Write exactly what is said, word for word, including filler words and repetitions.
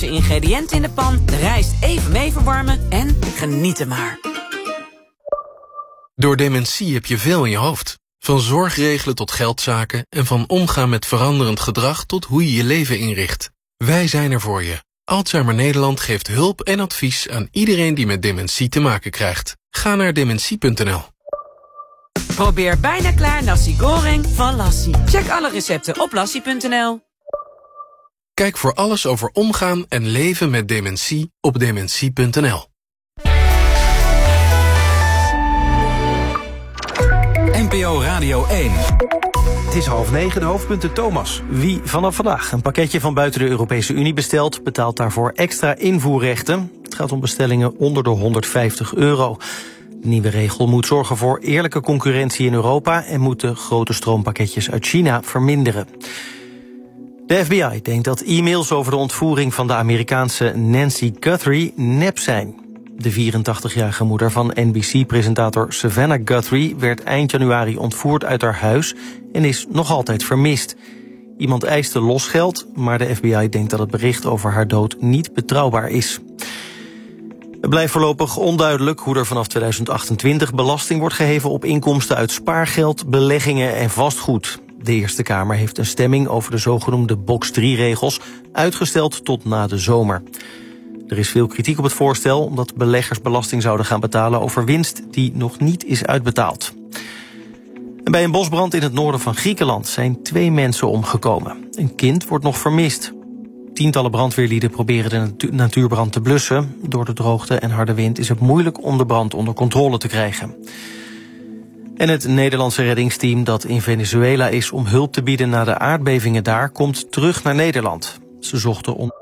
verse ingrediënten in de pan, de rijst even mee verwarmen en genieten maar. Door dementie heb je veel in je hoofd. Van zorgregelen tot geldzaken en van omgaan met veranderend gedrag tot hoe je je leven inricht. Wij zijn er voor je. Alzheimer Nederland geeft hulp en advies aan iedereen die met dementie te maken krijgt. Ga naar dementie punt n l. Probeer bijna klaar nasi goreng van Lassie. Check alle recepten op lassie punt n l. Kijk voor alles over omgaan en leven met dementie op dementie punt n l. N P O Radio één. Het is half negen, de hoofdpunten Thomas. Wie vanaf vandaag een pakketje van buiten de Europese Unie bestelt, betaalt daarvoor extra invoerrechten. Het gaat om bestellingen onder de honderdvijftig euro. De nieuwe regel moet zorgen voor eerlijke concurrentie in Europa en moet de grote stroompakketjes uit China verminderen. De F B I denkt dat e-mails over de ontvoering van de Amerikaanse Nancy Guthrie nep zijn. De vierentachtigjarige moeder van N B C-presentator Savannah Guthrie werd eind januari ontvoerd uit haar huis en is nog altijd vermist. Iemand eiste losgeld, maar de F B I denkt dat het bericht over haar dood niet betrouwbaar is. Het blijft voorlopig onduidelijk hoe er vanaf tweeduizend achtentwintig belasting wordt geheven op inkomsten uit spaargeld, beleggingen en vastgoed. De Eerste Kamer heeft een stemming over de zogenoemde box drie regels uitgesteld tot na de zomer. Er is veel kritiek op het voorstel omdat beleggers belasting zouden gaan betalen over winst die nog niet is uitbetaald. En bij een bosbrand in het noorden van Griekenland zijn twee mensen omgekomen. Een kind wordt nog vermist. Tientallen brandweerlieden proberen de natu- natuurbrand te blussen. Door de droogte en harde wind is het moeilijk om de brand onder controle te krijgen. En het Nederlandse reddingsteam dat in Venezuela is om hulp te bieden na de aardbevingen daar, komt terug naar Nederland. Ze zochten om